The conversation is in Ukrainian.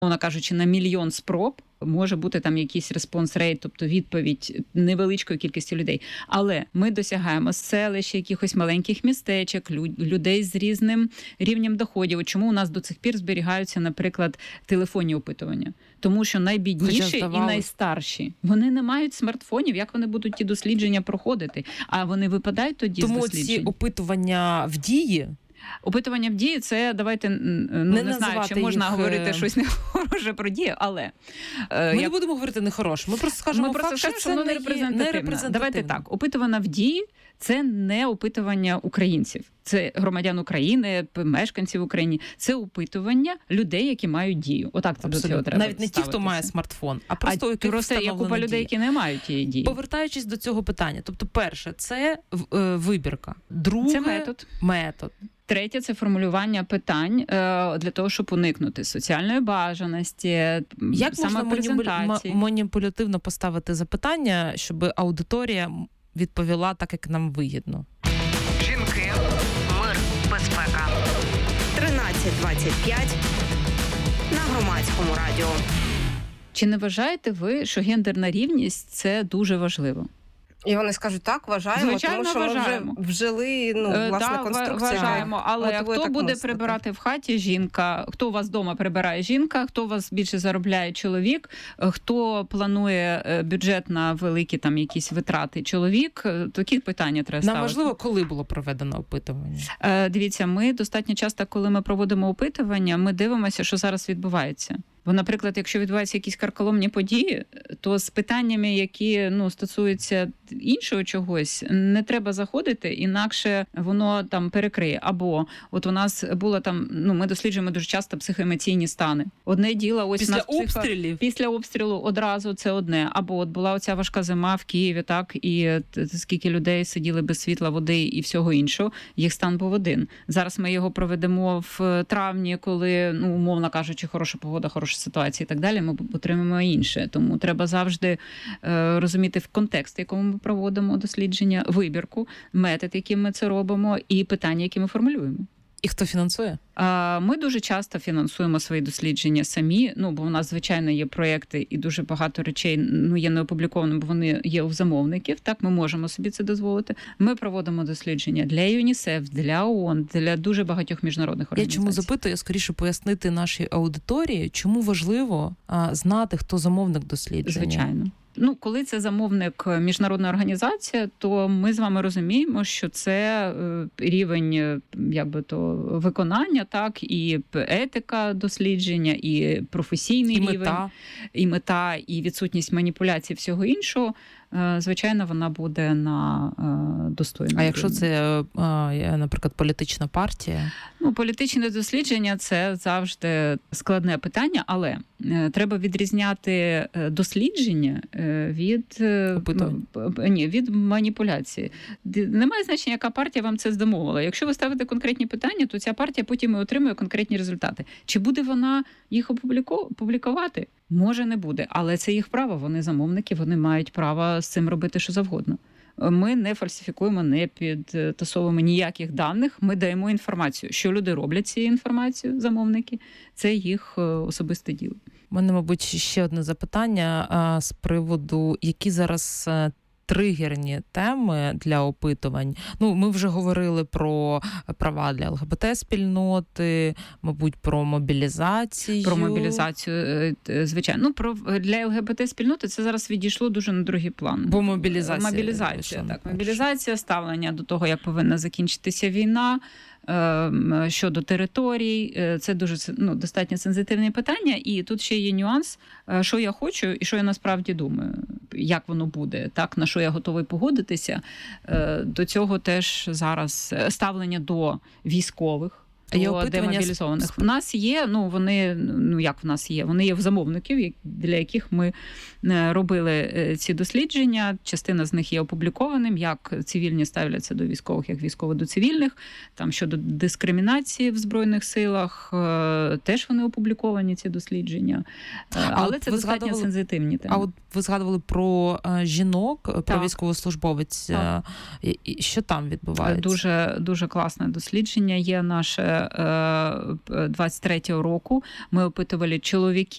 Вона кажучи, на мільйон спроб може бути там якийсь респонс рейт, тобто відповідь невеличкої кількості людей. Але ми досягаємо селищ, якихось маленьких містечок, людей з різним рівнем доходів. Чому у нас до цих пір зберігаються, наприклад, телефонні опитування? Тому що найбідніші і найстарші, вони не мають смартфонів, як вони будуть ті дослідження проходити? А вони випадають тоді з досліджень. Тому ці опитування в дії? Опитування в дії – це, давайте, не знаю, чи можна говорити щось нехороше про дію, але... Ми не будемо говорити нехороше, ми просто скажемо факт, що це не репрезентативно. Давайте так, опитування в дії – це не опитування українців, це громадян України, мешканців України, це опитування людей, які мають дію. Отак це до цього треба навіть не ті, хто має смартфон, а просто у яких встановлена купа людей, які не мають тієї дії. Повертаючись до цього питання, тобто перше – це вибірка, друге – це метод. Третє – це формулювання питань для того, щоб уникнути соціальної бажаності, як самопрезентації. Можна маніпулятивно поставити запитання, щоб аудиторія відповіла так, як нам вигідно? Жінки, мир, безпека. 13:25 на Громадському радіо. Чи не вважаєте ви, що гендерна рівність – це дуже важливо? І вони скажуть, так, вважаємо, звичайно, тому що вважаємо. Ми вже вжили, власне, конструкцію. Вважаємо, але хто буде прибирати в хаті? Жінка. Хто у вас вдома прибирає? Жінка. Хто у вас більше заробляє? Чоловік. Хто планує бюджет на великі там якісь витрати? Чоловік. Такі питання треба ставити. Нам важливо, коли було проведено опитування? Дивіться, ми достатньо часто, коли ми проводимо опитування, ми дивимося, що зараз відбувається. Бо, наприклад, якщо відбуваються якісь карколомні події, то з питаннями, які стосуються іншого чогось, не треба заходити, інакше воно там перекриє. Або от у нас було там, ми досліджуємо дуже часто психоемоційні стани. Одне діло, ось після обстрілів. Після обстрілу одразу це одне. Або от була оця важка зима в Києві, так, і скільки людей сиділи без світла, води і всього іншого, їх стан був один. Зараз ми його проведемо в травні, коли, умовно кажучи, хороша погода, хороша ситуація і так далі, ми отримаємо інше. Тому треба завжди розуміти в контекст, в якому ми проводимо дослідження, вибірку, метод, яким ми це робимо, і питання, які ми формулюємо. І хто фінансує? Ми дуже часто фінансуємо свої дослідження самі, бо у нас, звичайно, є проєкти і дуже багато речей є не опублікованими, бо вони є у замовників. Так, ми можемо собі це дозволити. Ми проводимо дослідження для ЮНІСЕФ, для ООН, для дуже багатьох міжнародних організацій. Я чому запитую, скоріше пояснити нашій аудиторії, чому важливо знати, хто замовник дослідження. Звичайно. Коли це замовник міжнародна організація, то ми з вами розуміємо, що це рівень виконання, так, і етика дослідження, і професійний рівень, і мета, і відсутність маніпуляцій, всього іншого. Звичайно, вона буде на достойному. А якщо це, наприклад, політична партія? Політичне дослідження – це завжди складне питання, але треба відрізняти дослідження від маніпуляції. Немає значення, яка партія вам це здомовила. Якщо ви ставите конкретні питання, то ця партія потім і отримує конкретні результати. Чи буде вона їх опублікувати? Може, не буде, але це їх право, вони замовники, вони мають право з цим робити що завгодно. Ми не фальсифікуємо, не підтасовуємо ніяких даних, ми даємо інформацію. Що люди роблять цією інформацією, замовники, це їх особисте діло. У мене, мабуть, ще одне запитання з приводу, які зараз тригерні теми для опитувань. Ми вже говорили про права для ЛГБТ-спільноти, мабуть, про мобілізацію. Про мобілізацію, звичайно. Для ЛГБТ-спільноти це зараз відійшло дуже на другий план. Бо мобілізація. Мобілізація, ставлення до того, як повинна закінчитися війна, щодо територій. Це дуже достатньо сенситивне питання. І тут ще є нюанс, що я хочу і що я насправді думаю. Як воно буде, так, на що я готовий погодитися. До цього теж зараз ставлення до військових, до демобілізованих. В нас є, вони є в замовників, для яких ми робили ці дослідження. Частина з них є опублікованим, як цивільні ставляться до військових, як військові до цивільних. Там щодо дискримінації в Збройних силах, теж вони опубліковані, ці дослідження. Але це достатньо сенситивні теми. А от ви згадували про жінок, про військовослужбовців. Що там відбувається? Дуже, дуже класне дослідження є наше 23-го року. Ми опитували чоловіків